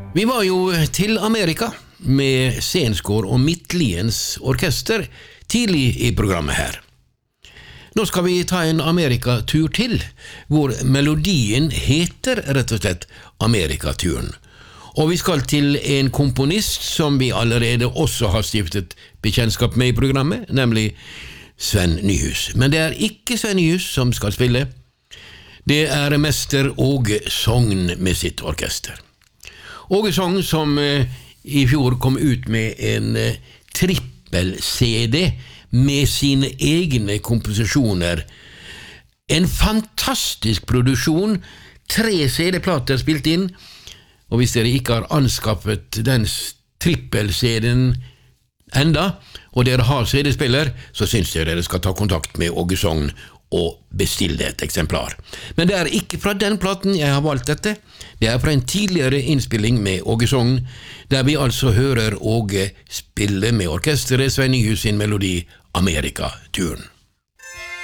Vi var jo til Amerika med Stensgaard og Midtliens orkester tidlig i programmet her. Nå skal vi ta en Amerikatur til, hvor melodien heter rett og slett Amerikaturen. Og vi skal til en komponist som vi allerede også har stiftet bekjentskap med i programmet, nemlig Sven Nyhus. Men det er ikke Sven Nyhus som skal spille. Det er mester Åge Sogn med sitt orkester. Åge Sogn som i fjor kom ut med en trippel-CD med sine egne komposisjoner. En fantastisk produksjon, 3 CD-plater spilt inn, og hvis dere ikke har anskaffet den trippel-CD-en enda, og dere har CD-spiller, så synes jeg dere skal ta kontakt med Åge Sogn og bestille et eksemplar. Men det er ikke fra den platen jeg har valgt dette, det er fra en tidligere innspilling med Åge Sogn, der vi altså hører Åge spille med orkesteret Sven Nyhus sin melodi Amerikaturen.